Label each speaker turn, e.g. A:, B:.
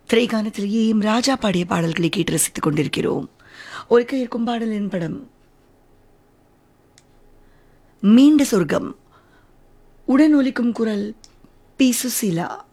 A: திரைகானத்திலேயே ராஜா பாடிய பாடல்களை கேட்டு ரசித்துக் கொண்டிருக்கிறோம். ஒருக்க இருக்கும் பாடலின் படம் மீண்ட சொர்க்கம். உடன் ஒலிக்கும் குரல் பி சுசீலா.